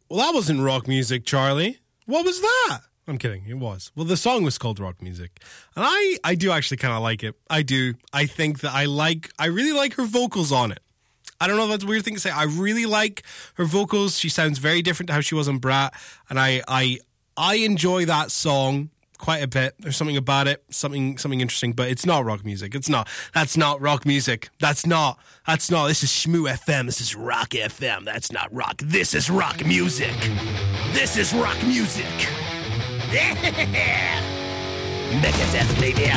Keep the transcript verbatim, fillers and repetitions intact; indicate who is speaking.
Speaker 1: Well, that wasn't rock music, Charlie. What was that? I'm kidding. It was. Well, the song was called Rock Music. And I, I do actually kind of like it. I do. I think that I like, I really like her vocals on it. I don't know if that's a weird thing to say. I really like her vocals. She sounds very different to how she was on Brat. And I, I, I enjoy that song quite a bit. There's something about it, something, something interesting, but it's not rock music. It's not. That's not rock music. That's not. That's not. This is Shmoo F M. This is Rock F M. That's not rock. This is rock music. This is rock music. Yeah! Megadeth, baby.